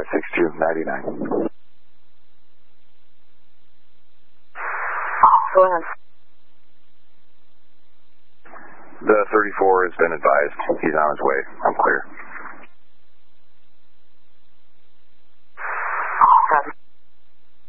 562-99. Go ahead. The 34 has been advised. He's on his way. I'm clear.